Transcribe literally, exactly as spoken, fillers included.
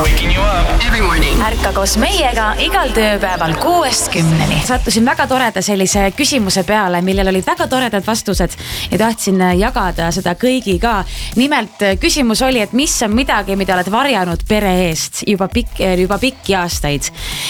Waking you up every morning. Ärka koos meiega igal tööpäeval kuuest kümneni. Sattusin väga toreda sellise küsimuse peale, millel olid väga toredad vastused ja tahtsin jagada seda kõigiga. Nimelt küsimus oli, et mis on midagi, mida oled varjanud pere eest juba, pikk, juba pikki aastaid.